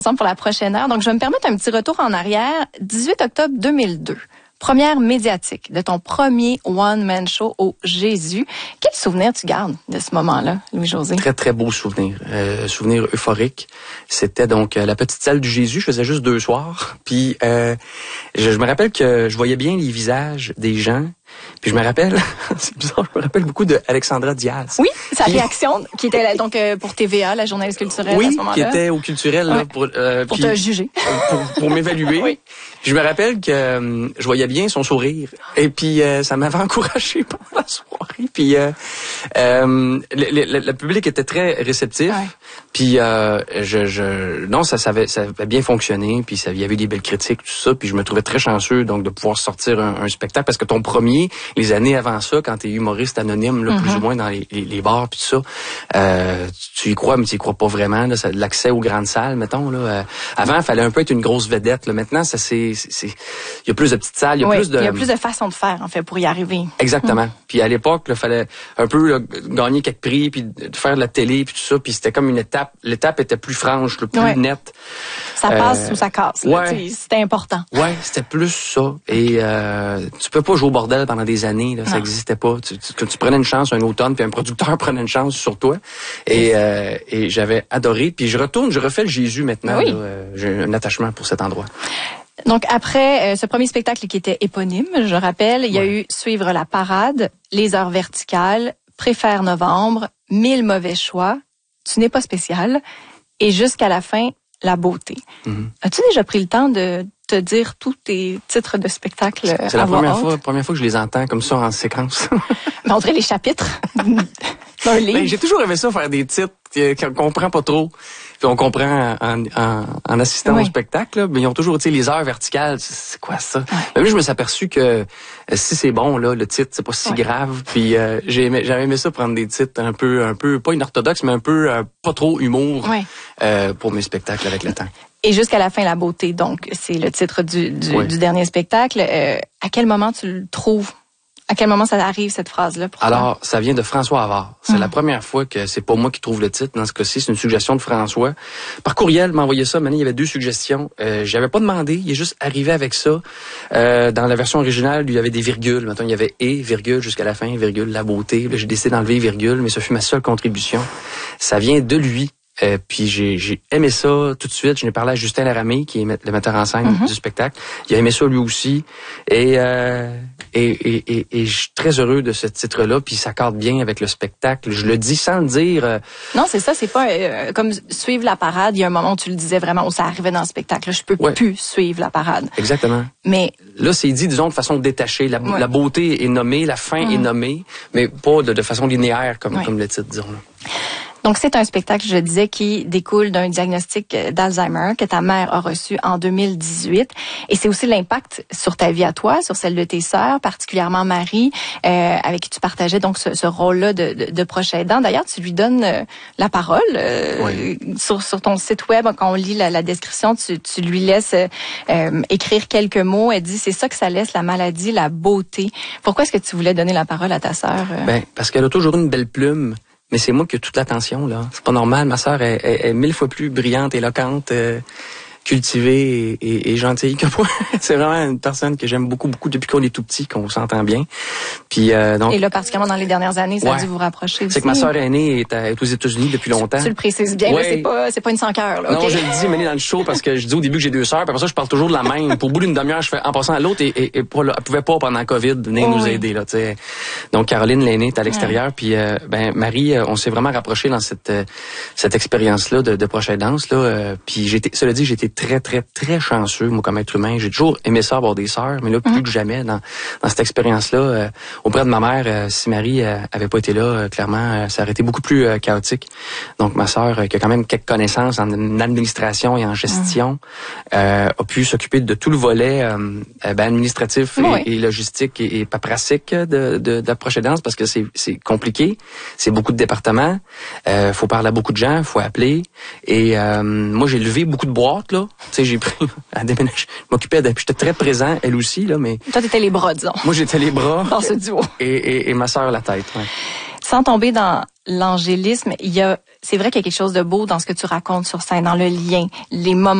Ensemble pour la prochaine heure. Donc, je vais me permettre un petit retour en arrière. 18 octobre 2002. Première médiatique de ton premier one-man show au Jésus. Quel souvenir tu gardes de ce moment-là, Louis-José? Très, très beau souvenir. Souvenir euphorique. C'était donc la petite salle du Jésus. Je faisais juste 2 soirs. Puis, je me rappelle que je voyais bien les visages des gens. Puis je me rappelle, c'est bizarre, je me rappelle beaucoup de Alexandra Diaz. Oui, sa réaction qui était là, donc pour TVA, la journaliste culturelle à ce moment-là. Oui, qui était au culturel là, pour te juger, pour m'évaluer. Oui. Je me rappelle que je voyais bien son sourire et puis ça m'avait encouragé pendant la soirée. Puis le public était très réceptif. Ouais. Puis non, ça avait bien fonctionné. Puis il y avait des belles critiques, tout ça. Puis je me trouvais très chanceux donc de pouvoir sortir un spectacle parce que ton premier, les années avant ça, quand t'es humoriste anonyme, là, plus ou moins dans les bars puis tout ça, tu y crois mais tu y crois pas vraiment. Là, l'accès aux grandes salles, mettons là. Avant, il fallait un peu être une grosse vedette. Là. Maintenant, ça il y a plus de petites salles, il y a plus de... il y a plus de façons de faire, en fait, pour y arriver. Exactement. Puis à l'époque, il fallait un peu là, gagner quelques prix, puis de faire de la télé, puis tout ça. Puis c'était comme une étape. L'étape était plus franche, plus nette. Ça passe ou ça casse. Là, c'était important. Ouais, c'était plus ça. Et tu peux pas jouer au bordel pendant des années. Là, ça n'existait pas. Tu prenais une chance un automne, puis un producteur prenait une chance sur toi. Et j'avais adoré. Puis je refais le Jésus maintenant. Oui. J'ai un attachement pour cet endroit. Donc, après ce premier spectacle qui était éponyme, je rappelle, il y a eu Suivre la parade, Les heures verticales, Préfère novembre, 1000 mauvais choix, Tu n'es pas spécial, et jusqu'à la fin, La beauté. As-tu déjà pris le temps de te dire tous tes titres de spectacle à voix haute? C'est la première fois que je les entends comme ça en séquence. Montrer les chapitres d'un livre. Ben, j'ai toujours aimé ça, faire des titres qu'on comprend pas trop. Puis on comprend en assistant au spectacle, là, mais ils ont toujours, tu sais, les heures verticales, c'est quoi ça? Ouais. Mais là, je me suis aperçu que si c'est bon, là, le titre, c'est pas si grave. Puis j'avais aimé ça, prendre des titres un peu, pas inorthodoxes, mais un peu pas trop humour pour mes spectacles avec le temps. Et jusqu'à la fin, La beauté, donc, c'est le titre du dernier spectacle. À quel moment tu le trouves? À quel moment ça arrive, cette phrase-là? Alors, ça vient de François Havard. C'est la première fois que c'est pas moi qui trouve le titre. Dans ce cas-ci, c'est une suggestion de François. Par courriel, m'a envoyé ça. Maintenant, il y avait 2 suggestions. J'avais pas demandé. Il est juste arrivé avec ça. Dans la version originale, il y avait des virgules. Maintenant, il y avait et, virgule, jusqu'à la fin, virgule, La beauté. Là, j'ai décidé d'enlever virgule, mais ce fut ma seule contribution. Ça vient de lui. Puis j'ai aimé ça tout de suite. Je n'ai parlé à Justin Laramée, qui est le metteur en scène du spectacle. Il a aimé ça lui aussi. Et je suis très heureux de ce titre-là. Puis ça cadre bien avec le spectacle. Je le dis sans le dire. Non, c'est ça. C'est pas comme Suivre la parade. Il y a un moment où tu le disais vraiment, où ça arrivait dans le spectacle. Je peux plus suivre la parade. Exactement. Mais là, c'est dit, disons, de façon détachée. La beauté est nommée, la fin est nommée, mais pas de façon linéaire comme le titre, disons-le. Donc, c'est un spectacle, je disais, qui découle d'un diagnostic d'Alzheimer que ta mère a reçu en 2018. Et c'est aussi l'impact sur ta vie à toi, sur celle de tes sœurs, particulièrement Marie, avec qui tu partageais donc ce rôle-là de proche aidant. D'ailleurs, tu lui donnes la parole sur ton site web. Quand on lit la description, tu lui laisses écrire quelques mots. Elle dit, c'est ça que ça laisse, la maladie, la beauté. Pourquoi est-ce que tu voulais donner la parole à ta sœur? Ben, parce qu'elle a toujours une belle plume. Mais c'est moi qui ai toute l'attention, là. C'est pas normal. Ma sœur est 1000 fois plus brillante, éloquente, cultivée et gentille que moi. C'est vraiment une personne que j'aime beaucoup depuis qu'on est tout petit, qu'on s'entend bien. Puis donc. Et là, particulièrement dans les dernières années, ça a dû vous rapprocher aussi. C'est que ma sœur aînée est aux États-Unis depuis longtemps. Tu le précises bien, là, c'est pas une sans cœur, là. Non, je le dis, mais dans le show, parce que je dis au début que j'ai 2 sœurs, puis après ça, je parle toujours de la même. Pour au bout d'une demi-heure, je fais en passant à l'autre et elle pouvait pas pendant la COVID venir nous aider, là, tu sais. Donc Caroline, l'aînée, est à l'extérieur, puis Marie, on s'est vraiment rapprochés dans cette expérience-là de proche aidance, là. Puis cela dit, j'étais très chanceux, moi, comme être humain. J'ai toujours aimé ça, avoir des sœurs, mais là, plus que jamais, dans cette expérience-là, auprès de ma mère, si Marie avait pas été là, clairement, ça aurait été beaucoup plus chaotique. Donc, ma sœur, qui a quand même quelques connaissances en administration et en gestion, a pu s'occuper de tout le volet administratif et logistique et paperassique de la proche aidance, parce que c'est compliqué, c'est beaucoup de départements, faut parler à beaucoup de gens, faut appeler, et moi, j'ai levé beaucoup de boîtes, là. Tu sais, j'ai pris à déménager. Je m'occupais j'étais très présent, elle aussi, là, mais. Toi, t'étais les bras, disons. Moi, j'étais les bras. Dans ce duo. Et ma sœur, la tête, Sans tomber dans l'angélisme, il y a c'est vrai qu'il y a quelque chose de beau dans ce que tu racontes sur scène, dans le lien, les moments